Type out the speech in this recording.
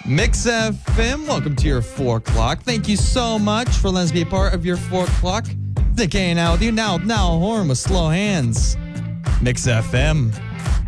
Mix FM, welcome to your 4 o'clock. Thank you so much for letting us be a part of your 4 o'clock. Nick hanging out with you now, Horn with slow hands. Mix FM.